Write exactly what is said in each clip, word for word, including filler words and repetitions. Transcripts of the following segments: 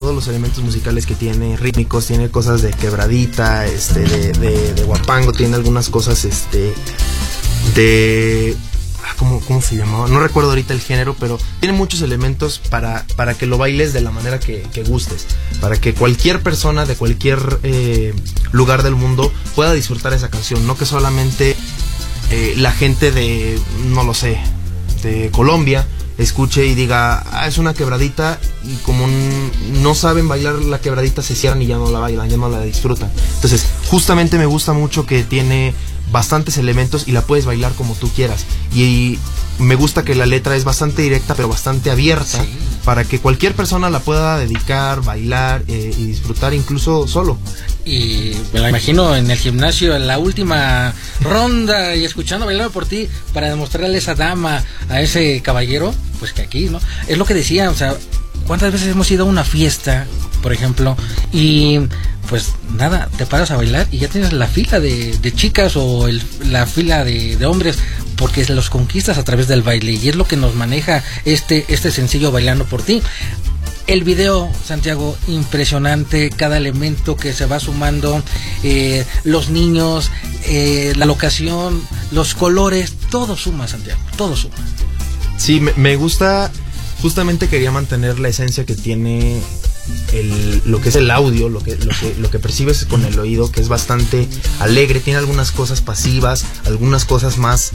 todos los elementos musicales que tiene, rítmicos, tiene cosas de quebradita, este, de, de, de guapango, tiene algunas cosas, este, de... ¿Cómo, ¿Cómo se llamaba? No recuerdo ahorita el género, pero tiene muchos elementos para, para que lo bailes de la manera que, que gustes, para que cualquier persona de cualquier eh, lugar del mundo pueda disfrutar esa canción, no que solamente eh, la gente de, no lo sé, de Colombia escuche y diga, ah, es una quebradita, y como n- no saben bailar la quebradita, se cierran y ya no la bailan, ya no la disfrutan. Entonces, justamente me gusta mucho que tiene bastantes elementos y la puedes bailar como tú quieras. Y, y me gusta que la letra es bastante directa, pero bastante abierta, sí, para que cualquier persona la pueda dedicar, bailar eh, y disfrutar incluso solo. Y me lo imagino en el gimnasio, en la última ronda, y escuchando Bailando por Ti, para demostrarle a esa dama, a ese caballero, pues que aquí, ¿no? Es lo que decía, o sea, ¿cuántas veces hemos ido a una fiesta, por ejemplo, y pues nada, te paras a bailar y ya tienes la fila de, de chicas o el, la fila de, de hombres, porque los conquistas a través del baile, y es lo que nos maneja este, este sencillo Bailando por Ti. El video, Santiago, impresionante, cada elemento que se va sumando, eh, los niños, eh, la locación, los colores, todo suma, Santiago, todo suma. Sí, me, me gusta, justamente quería mantener la esencia que tiene el, lo que es el audio, lo que, lo que, lo que percibes con el oído, que es bastante alegre, tiene algunas cosas pasivas, algunas cosas más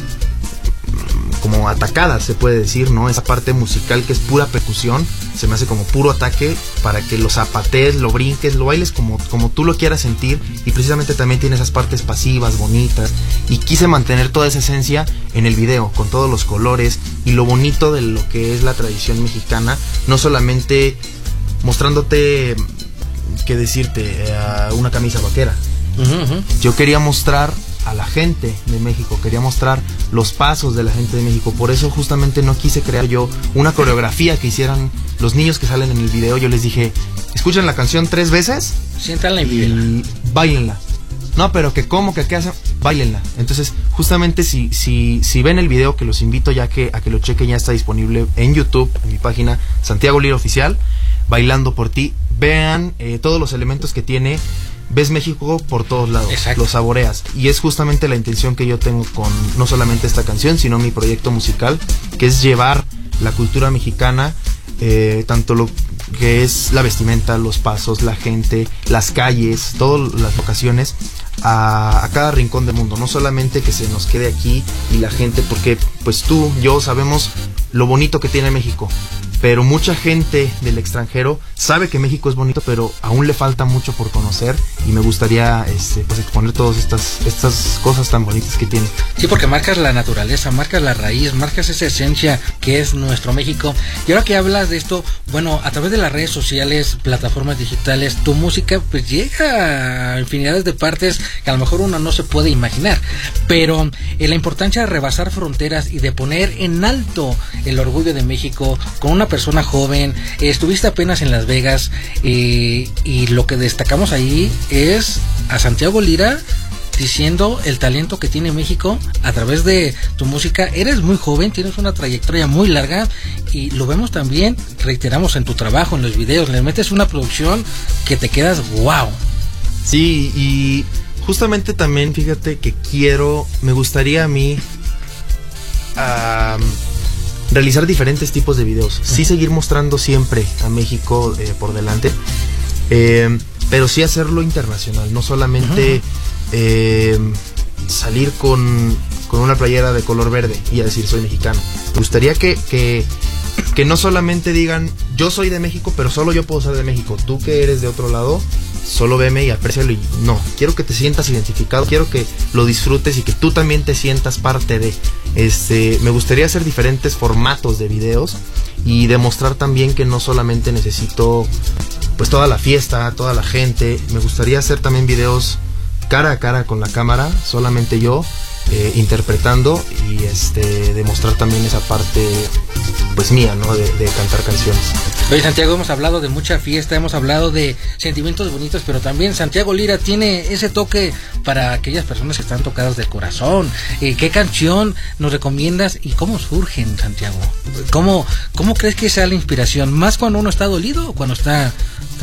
como atacadas, se puede decir, ¿no? Esa parte musical que es pura percusión, se me hace como puro ataque para que lo zapatees, lo brinques, lo bailes como, como tú lo quieras sentir, y precisamente también tiene esas partes pasivas, bonitas, y quise mantener toda esa esencia en el video, con todos los colores y lo bonito de lo que es la tradición mexicana, no solamente mostrándote, qué decirte, eh, una camisa vaquera. Uh-huh, uh-huh. Yo quería mostrar a la gente de México, quería mostrar los pasos de la gente de México, por eso justamente no quise crear yo una coreografía que hicieran los niños que salen en el video. Yo les dije, escuchen la canción tres veces, siéntanla y, y bailenla. No, pero que cómo, que qué hacen, bailenla. Entonces, justamente si, si, si ven el video, que los invito ya que a que lo chequen, ya está disponible en YouTube, en mi página Santiago Lira Oficial, Bailando por Ti, vean eh, todos los elementos que tiene. Ves México por todos lados. Exacto. Lo saboreas, y es justamente la intención que yo tengo con no solamente esta canción, sino mi proyecto musical, que es llevar la cultura mexicana, eh, tanto lo que es la vestimenta, los pasos, la gente, las calles, todas las locaciones, a, a cada rincón del mundo, no solamente que se nos quede aquí y la gente, porque pues tú, yo sabemos lo bonito que tiene México, pero mucha gente del extranjero sabe que México es bonito, pero aún le falta mucho por conocer, y me gustaría este, pues exponer todas estas, estas cosas tan bonitas que tiene. Sí, porque marcas la naturaleza, marcas la raíz, marcas esa esencia que es nuestro México. Y ahora que hablas de esto, bueno, a través de las redes sociales, plataformas digitales, tu música pues llega a infinidades de partes que a lo mejor uno no se puede imaginar, pero eh, la importancia de rebasar fronteras y de poner en alto el orgullo de México con una persona joven. Eh, estuviste apenas en Las Vegas, eh, y lo que destacamos ahí es a Santiago Lira diciendo el talento que tiene México a través de tu música. Eres muy joven, tienes una trayectoria muy larga, y lo vemos también, reiteramos, en tu trabajo, en los videos, le metes una producción que te quedas wow. Sí, y justamente también fíjate que quiero, me gustaría a mí um, realizar diferentes tipos de videos, sí seguir mostrando siempre a México eh, por delante, eh, pero sí hacerlo internacional, no solamente eh, salir con, con una playera de color verde y a decir soy mexicano. Me gustaría que, que, que no solamente digan yo soy de México, pero solo yo puedo ser de México, tú que eres de otro lado solo veme y aprécialo, y no, quiero que te sientas identificado, quiero que lo disfrutes y que tú también te sientas parte de, este, me gustaría hacer diferentes formatos de videos y demostrar también que no solamente necesito pues toda la fiesta, toda la gente, me gustaría hacer también videos cara a cara con la cámara, solamente yo eh, interpretando, y este demostrar también esa parte pues mía, ¿no? De, de cantar canciones. Oye, Santiago, hemos hablado de mucha fiesta, hemos hablado de sentimientos bonitos, pero también Santiago Lira tiene ese toque para aquellas personas que están tocadas del corazón. Eh, ¿Qué canción nos recomiendas y cómo surgen, Santiago? ¿Cómo, cómo crees que sea la inspiración? ¿Más cuando uno está dolido o cuando está